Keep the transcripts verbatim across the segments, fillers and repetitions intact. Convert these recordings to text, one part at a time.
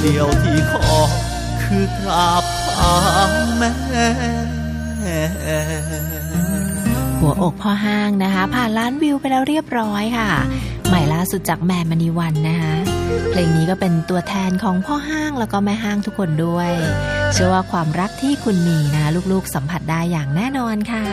เดียวที่ขอคือกราบเท้าแม่หัวอกพ่อห้างนะคะผ่านล้านวิวไปแล้วเรียบร้อยค่ะใหม่ล่าสุดจากแม่มณีวันนะคะเพลงนี้ก็เป็นตัวแทนของพ่อห้างแล้วก็แม่ห้างทุกคนด้วยเชื่อว่าความรักที่คุณมีนะลูกๆสัมผัสได้อย่างแน่นอนค่ะ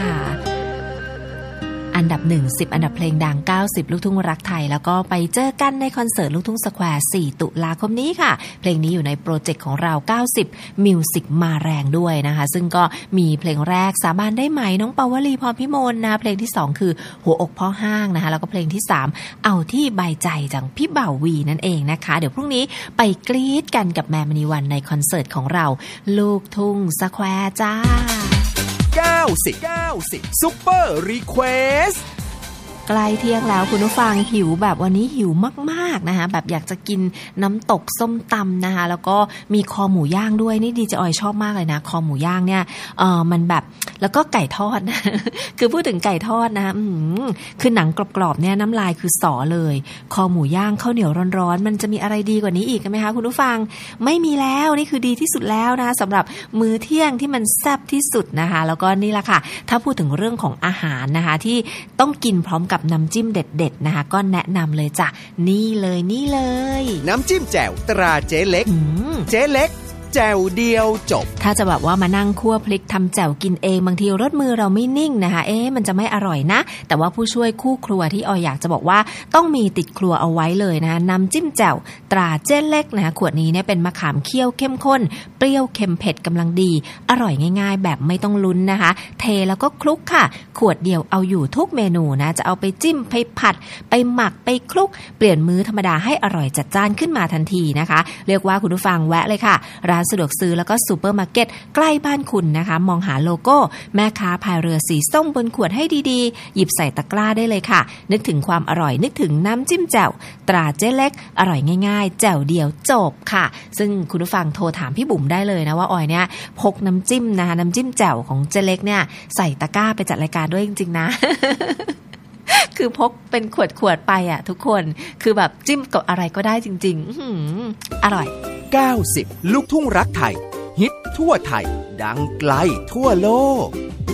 อันดับหนึ่ง สิบอันดับเพลงดังเก้าสิบลูกทุ่งรักไทยแล้วก็ไปเจอกันในคอนเสิร์ตลูกทุ่งสแควร์สี่ตุลาคมนี้ค่ะเพลงนี้อยู่ในโปรเจกต์ของเราเก้าสิบมิวสิกมาแรงด้วยนะคะซึ่งก็มีเพลงแรกสาบานได้ไหมน้องปาวลีพรพิมลนะเพลงที่สองคือหัวอกพ่อห้างนะคะแล้วก็เพลงที่สามเอาที่ใบใจจากพี่บ่าววีนั่นเองนะคะเดี๋ยวพรุ่งนี้ไปกรี๊ดกันกับแม่มณีวันในคอนเสิร์ตของเราลูกทุ่งสแควร์จ้าเก้าสิบ เก้าสิบ ซุปเปอร์รีเควสใกล้เที่ยงแล้วคุณผู้ฟังหิวแบบวันนี้หิวมากๆนะคะแบบอยากจะกินน้ำตกส้มตำนะคะแล้วก็มีคอหมูย่างด้วยนี่ดีเจออยชอบมากเลยนะคอหมูย่างเนี่ยเออมันแบบแล้วก็ไก่ทอดนะคือพูดถึงไก่ทอดนะอืมคือหนังกรอบๆเนี่ยน้ำลายคือสอเลยคอหมูย่างข้าวเหนียวร้อนๆมันจะมีอะไรดีกว่านี้อีกไหมคะคุณผู้ฟังไม่มีแล้วนี่คือดีที่สุดแล้วนะสำหรับมื้อเที่ยงที่มันแซ่บที่สุดนะคะแล้วก็นี่แหละค่ะถ้าพูดถึงเรื่องของอาหารนะคะที่ต้องกินพร้อมกับน้ำจิ้มเด็ดๆนะคะก็แนะนำเลยจ้ะนี่เลยนี่เลยน้ำจิ้มแจ่วตราเจ๊เล็กเจ๊เล็กแจ่วเดียวจบถ้าจะแบบว่ามานั่งคั่วพริกทำแจ่วกินเองบางทีรสมือเราไม่นิ่งนะคะเอ๊ะมันจะไม่อร่อยนะแต่ว่าผู้ช่วยคู่ครัวที่ออยอยากจะบอกว่าต้องมีติดครัวเอาไว้เลยนะคะน้ำจิ้มแจ่วตราเจ๊เล็กนะคะขวดนี้เนี่ยเป็นมะขามเคี่ยวเข้มข้นเปรี้ยวเค็มเผ็ดกำลังดีอร่อยง่ายๆแบบไม่ต้องลุ้นนะคะเทแล้วก็คลุกค่ะขวดเดียวเอาอยู่ทุกเมนูนะจะเอาไปจิ้มไปผัดไปหมักไปคลุกเปลี่ยนมื้อธรรมดาให้อร่อยจัดจ้านขึ้นมาทันทีนะคะเรียกว่าคุณผู้ฟังแวะเลยค่ะร้านสะดวกซื้อแล้วก็ซูเปอร์มาร์เก็ตใกล้บ้านคุณนะคะมองหาโลโก้แม่ค้าพายเรือสีส้มบนขวดให้ดีๆหยิบใส่ตะกร้าได้เลยค่ะนึกถึงความอร่อยนึกถึงน้ำจิ้มแจ่วตราเจ๊เล็กอร่อยง่ายๆแจ่วเดียวจบค่ะซึ่งคุณผู้ฟังโทรถามพี่บุ๋มได้เลยนะว่าออยเนี่ยพกน้ำจิ้มนะคะน้ำจิ้มแจ่วของเจ๊เล็กเนี่ยใส่ตะกร้าไปจัดรายการด้วยจริงๆนะ คือพกเป็นขวดๆไปอ่ะทุกคนคือแบบจิ้มกับอะไรก็ได้จริงๆอร่อยเก้าสิบลูกทุ่งรักไทยฮิตทั่วไทยดังไกลทั่วโลก